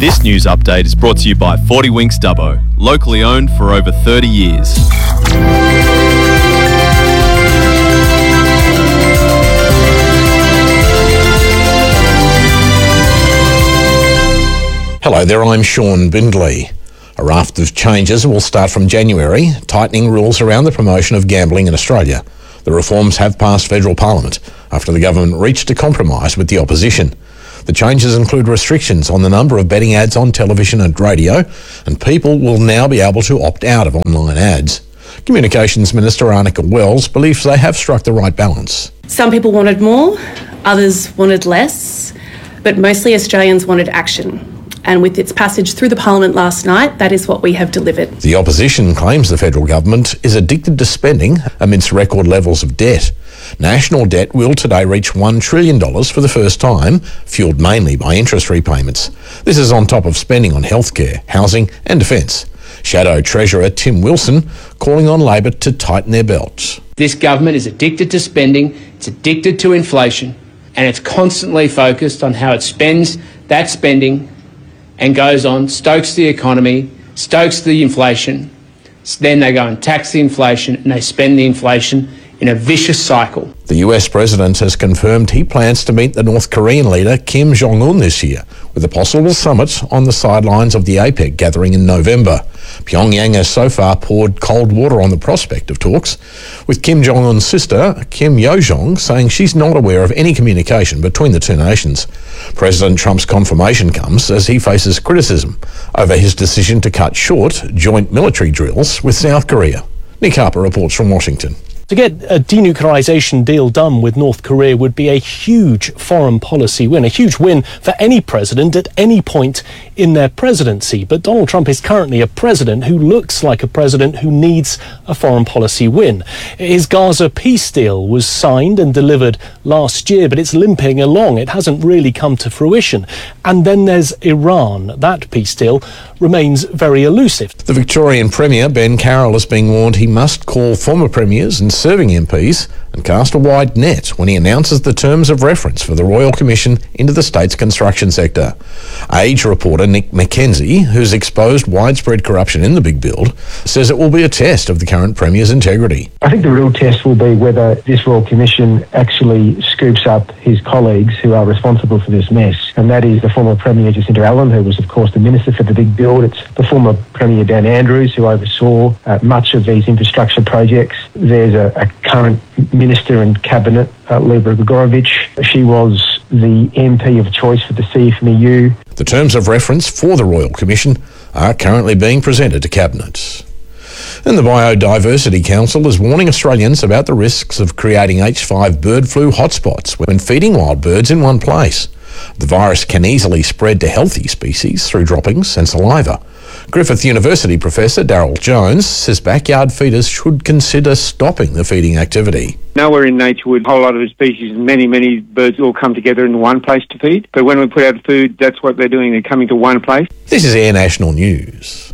This news update is brought to you by 40 Winks Dubbo, locally owned for over 30 years. Hello there, I'm Sean Bindley. A raft of changes will start from January, tightening rules around the promotion of gambling in Australia. The reforms have passed federal parliament after the government reached a compromise with the opposition. The changes include restrictions on the number of betting ads on television and radio, and people will now be able to opt out of online ads. Communications Minister Arnica Wells believes they have struck the right balance. Some people wanted more, others wanted less, but mostly Australians wanted action. And with its passage through the Parliament last night, that is what we have delivered. The opposition claims the federal government is addicted to spending amidst record levels of debt. National debt will today reach $1 trillion for the first time, fuelled mainly by interest repayments. This is on top of spending on healthcare, housing and defence. Shadow Treasurer Tim Wilson calling on Labor to tighten their belts. This government is addicted to spending, it's addicted to inflation, and it's constantly focused on how it spends that spending and goes on, stokes the economy, stokes the inflation. Then they go and tax the inflation and they spend the inflation in a vicious cycle. The US president has confirmed he plans to meet the North Korean leader Kim Jong-un this year, with a possible summit on the sidelines of the APEC gathering in November. Pyongyang has so far poured cold water on the prospect of talks, with Kim Jong-un's sister, Kim Yo-jong, saying she's not aware of any communication between the two nations. President Trump's confirmation comes as he faces criticism over his decision to cut short joint military drills with South Korea. Nick Harper reports from Washington. To get a denuclearisation deal done with North Korea would be a huge foreign policy win, a huge win for any president at any point in their presidency. But Donald Trump is currently a president who looks like a president who needs a foreign policy win. His Gaza peace deal was signed and delivered last year, but it's limping along. It hasn't really come to fruition. And then there's Iran. That peace deal remains very elusive. The Victorian Premier, Ben Carroll, is being warned he must call former premiers and serving MPs and cast a wide net when he announces the terms of reference for the Royal Commission into the state's construction sector. Age reporter Nick McKenzie, who's exposed widespread corruption in the big build, says it will be a test of the current Premier's integrity. I think the real test will be whether this Royal Commission actually scoops up his colleagues who are responsible for this mess. And that is the former Premier Jacinta Allen, who was of course the Minister for the big build. It's the former Premier Dan Andrews, who oversaw much of these infrastructure projects. There's a current Minister in Cabinet, Libra Gregorovic. She was the MP of choice for the CFMEU. The terms of reference for the Royal Commission are currently being presented to Cabinet. And the Biodiversity Council is warning Australians about the risks of creating H5 bird flu hotspots when feeding wild birds in one place. The virus can easily spread to healthy species through droppings and saliva. Griffith University Professor Daryl Jones says backyard feeders should consider stopping the feeding activity. Nowhere in nature would a whole lot of species, many birds all come together in one place to feed. But when we put out food, that's what they're doing. They're coming to one place. This is Air National News.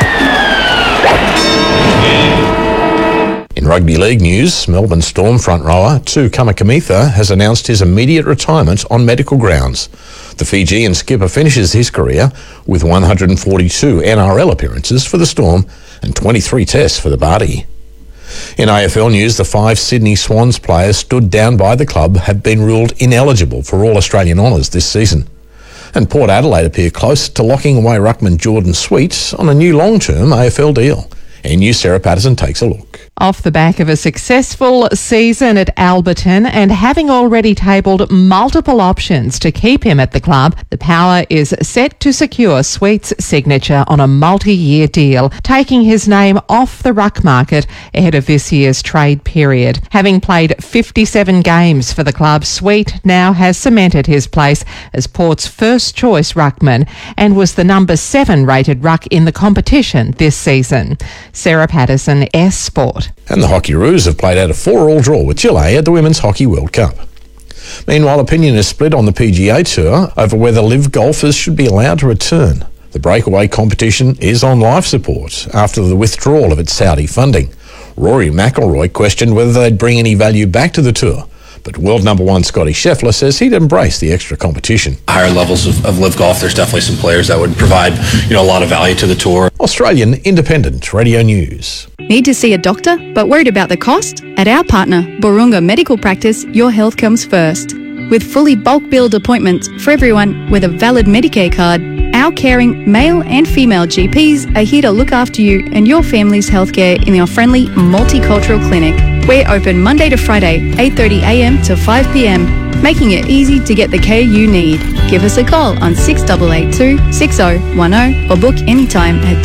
In rugby league news, Melbourne Storm front rower Tu Kamikamica has announced his immediate retirement on medical grounds. The Fijian skipper finishes his career with 142 NRL appearances for the Storm and 23 tests for the Barty. In AFL news, the 5 Sydney Swans players stood down by the club have been ruled ineligible for all Australian honours this season. And Port Adelaide appear close to locking away ruckman Jordan Sweet on a new long-term AFL deal. NU's Sarah Patterson takes a look. Off the back of a successful season at Alberton and having already tabled multiple options to keep him at the club, the Power is set to secure Sweet's signature on a multi-year deal, taking his name off the ruck market ahead of this year's trade period. Having played 57 games for the club, Sweet now has cemented his place as Port's first-choice ruckman and was the number 7 rated ruck in the competition this season. Sarah Patterson, S Sport. And the Hockeyroos have played out a 4-4 draw with Chile at the Women's Hockey World Cup. Meanwhile, opinion is split on the PGA Tour over whether live golfers should be allowed to return. The breakaway competition is on life support after the withdrawal of its Saudi funding. Rory McIlroy questioned whether they'd bring any value back to the tour, But world number one Scotty Scheffler says he'd embrace the extra competition. Higher levels of live golf, there's definitely some players that would provide, a lot of value to the tour. Australian Independent Radio News. Need to see a doctor but worried about the cost? At our partner, Borunga Medical Practice, your health comes first. With fully bulk billed appointments for everyone with a valid Medicare card, our caring male and female GPs are here to look after you and your family's healthcare in our friendly multicultural clinic. We're open Monday to Friday, 8:30am to 5pm, making it easy to get the care you need. Give us a call on 6882 6010 or book anytime at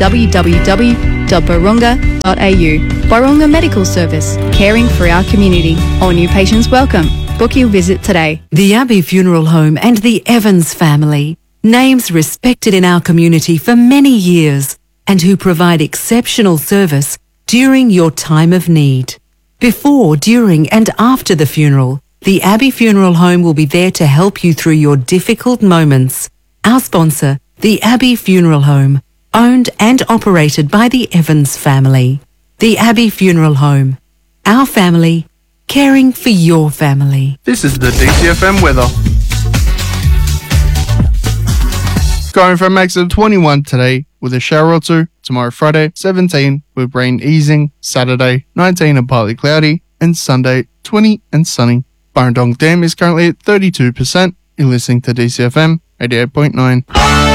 www.borunga.au. Borunga Medical Service, caring for our community. All new patients welcome. Book your visit today. The Abbey Funeral Home and the Evans family, names respected in our community for many years and who provide exceptional service during your time of need. Before, during and after the funeral, the Abbey Funeral Home will be there to help you through your difficult moments. Our sponsor, the Abbey Funeral Home, owned and operated by the Evans family. The Abbey Funeral Home, our family, caring for your family. This is the DCFM weather. Going for a max of 21 today with a shower or two. Tomorrow Friday, 17 with rain easing. Saturday, 19 and partly cloudy. And Sunday, 20 and sunny. Burrendong Dam is currently at 32%. You're listening to DCFM 88.9.